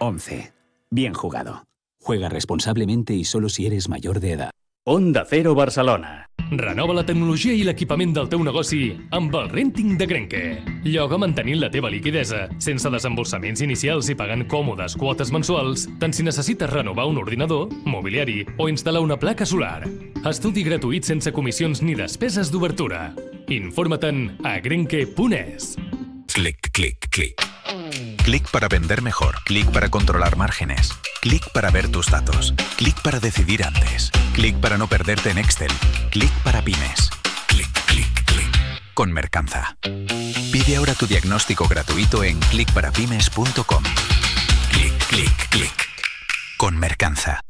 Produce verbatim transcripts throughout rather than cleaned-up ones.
once. Bien jugado. Juega responsablemente y solo si eres mayor de edad. Onda Cero Barcelona. Renova la tecnologia i l'equipament del teu negoci amb el Renting de Grenke. Lloga mantenint la teva liquidesa, sense desembolsaments inicials i pagant còmodes quotes mensuals, tant si necessites renovar un ordinador, mobiliari o instal·lar una placa solar. Estudi gratuït sense comissions ni despeses d'obertura. Informa-te'n a grenke punt es. Clic, clic, clic. Clic para vender mejor. Clic para controlar márgenes. Clic para ver tus datos. Clic para decidir antes. Clic para no perderte en Excel. Clic para pymes. Clic, clic, clic. Con Mercanza. Pide ahora tu diagnóstico gratuito en clic para pymes punto com. Clic, clic, clic. Con Mercanza.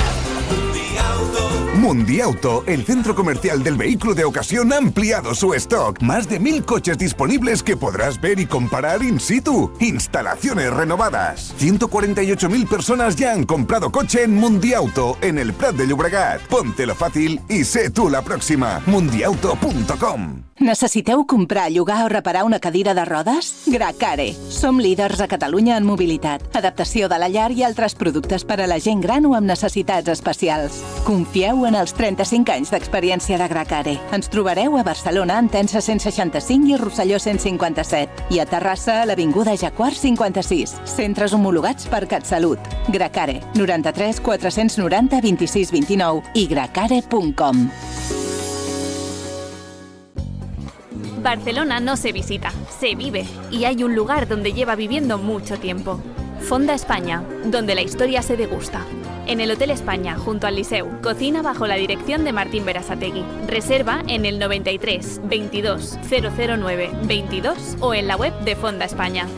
Mundiauto, el centro comercial del vehículo de ocasión, ha ampliado su stock. Más de mil coches disponibles que podrás ver y comparar in situ. Instalaciones renovadas. ciento cuarenta y ocho mil personas ya han comprado coche en Mundiauto, en el Prat de Llobregat. Póntelo fàcil i sé tu la pròxima. mundiauto punto com. Necessiteu comprar, llogar o reparar una cadira de rodes? Gracare. Som líders a Catalunya en mobilitat, adaptació de la llar i altres productes per a la gent gran o amb necessitats especials. Confieu en els trenta-cinc anys d'experiència de Gracare. Ens trobareu a Barcelona, en Tensa cent seixanta-cinc i Rosselló cent cinquanta-set. I a Terrassa, a l'Avinguda Jacquard cinquanta-sis. Centres homologats per CatSalut. Gracare. noranta-tres quatre-cents noranta vint-i-sis vint-i-nou i gracare punt com. Barcelona no se visita, se vive, y hay un lugar donde lleva viviendo mucho tiempo. Fonda España, donde la historia se degusta. En el Hotel España, junto al Liceu, cocina bajo la dirección de Martín Berasategui. Reserva en el noventa y tres veintidós cero cero nueve veintidós o en la web de Fonda España.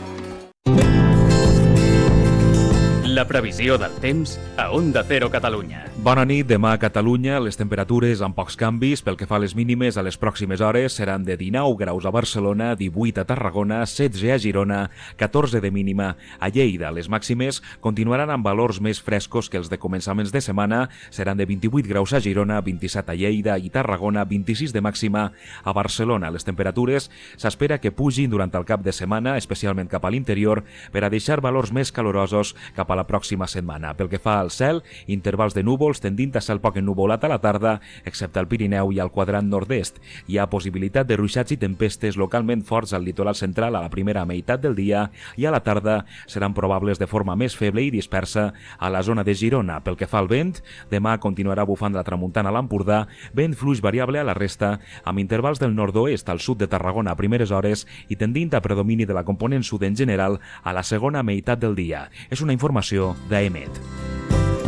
La previsió del temps a Onda Cero Catalunya. Bona nit. Demà a Catalunya les temperatures amb pocs canvis. Pel que fa a les mínimes, a les pròximes hores seran de dinou graus a Barcelona, divuit a Tarragona, setze a Girona, catorze de mínima a Lleida. Les màximes continuaran amb valors més frescos que els de començaments de setmana. Seran de vint-i-vuit graus a Girona, vint-i-set a Lleida i Tarragona, vint-i-sis de màxima a Barcelona. Les temperatures s'espera que pugin durant el cap de setmana, especialment cap a l'interior, per a deixar valors més calorosos cap a la pròxima setmana. Pel que fa al cel, intervals de núvols tendint a cel poc ennuvolat a la tarda, excepte al Pirineu i al quadrant nord-est. Hi ha possibilitat de ruixats i tempestes localment forts al litoral central a la primera meitat del dia i a la tarda seran probables de forma més feble i dispersa a la zona de Girona. Pel que fa al vent, demà continuarà bufant la tramuntana a l'Empordà, vent fluix variable a la resta, amb intervals del nord-oest al sud de Tarragona a primeres hores i tendint a predomini de la component sud en general a la segona meitat del dia. És una informació d'A E M E T.